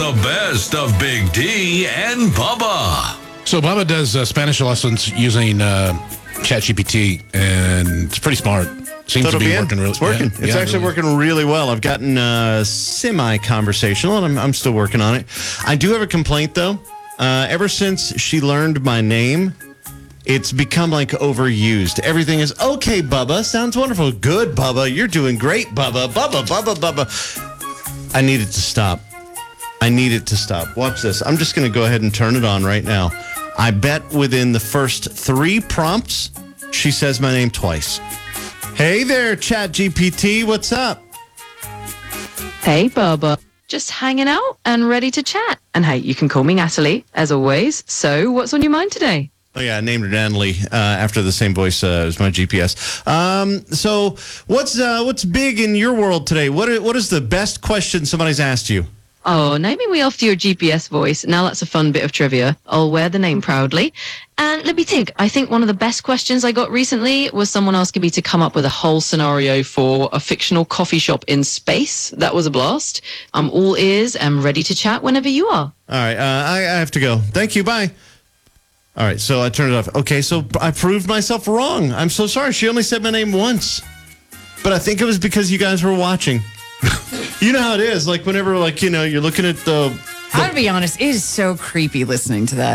The best of Big D and Bubba. So Bubba does Spanish lessons using ChatGPT, and it's pretty smart. Seems to be working really. It's working. Yeah, It's actually working really well. I've gotten semi-conversational, and I'm still working on it. I do have a complaint, though. Ever since she learned my name, it's become like overused. Everything is, okay, Bubba, sounds wonderful. Good, Bubba. You're doing great, Bubba. Bubba. I need it to stop. Watch this. I'm just going to go ahead and turn it on right now. I bet within the first 3 prompts, she says my name twice. Hey there, ChatGPT. What's up? Hey, Bubba. Just hanging out and ready to chat. And hey, you can call me Natalie, as always. So what's on your mind today? Oh, yeah, I named her Natalie after the same voice as my GPS. So what's big in your world today? What is the best question somebody's asked you? Oh, naming me after your GPS voice. Now that's a fun bit of trivia. I'll wear the name proudly. And let me think. I think one of the best questions I got recently was someone asking me to come up with a whole scenario for a fictional coffee shop in space. That was a blast. I'm all ears and ready to chat whenever you are. All right, I have to go. Thank you. Bye. All right, so I turned it off. Okay, so I proved myself wrong. I'm so sorry. She only said my name once. But I think it was because you guys were watching. You know how it is. Like, whenever, you're looking at the I'll be honest, it is so creepy listening to that.